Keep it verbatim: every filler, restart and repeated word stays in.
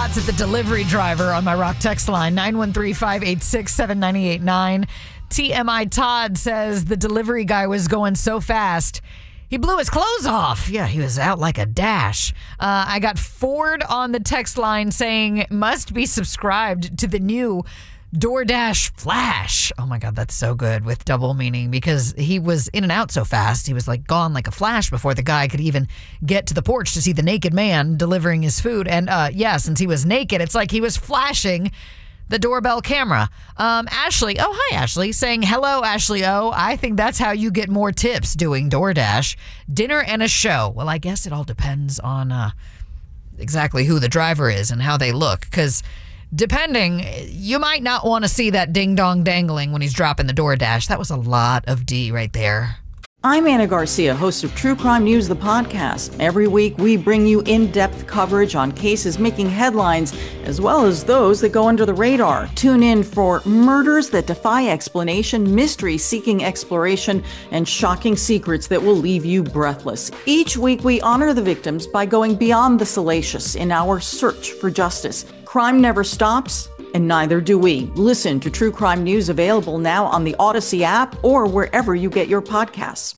shots at the delivery driver on my Rock text line, nine one three, five eight six, seven nine eight nine. T M I Todd says the delivery guy was going so fast, he blew his clothes off. Yeah, he was out like a dash. Uh, I got Ford on the text line saying, must be subscribed to the new DoorDash Flash. Oh my God, that's so good with double meaning because he was in and out so fast. He was like gone like a flash before the guy could even get to the porch to see the naked man delivering his food. And uh, yeah, since he was naked, it's like he was flashing the doorbell camera. Um, Ashley, oh, hi, Ashley, saying, hello, Ashley O. I think that's how you get more tips doing DoorDash. Dinner and a show. Well, I guess it all depends on uh, exactly who the driver is and how they look because depending, you might not want to see that ding-dong dangling when he's dropping the DoorDash. That was a lot of D right there. I'm Anna Garcia, host of True Crime News, the podcast. Every week, we bring you in-depth coverage on cases making headlines, as well as those that go under the radar. Tune in for murders that defy explanation, mystery seeking exploration, and shocking secrets that will leave you breathless. Each week, we honor the victims by going beyond the salacious in our search for justice. Crime never stops, and neither do we. Listen to True Crime News, available now on the Odyssey app or wherever you get your podcasts.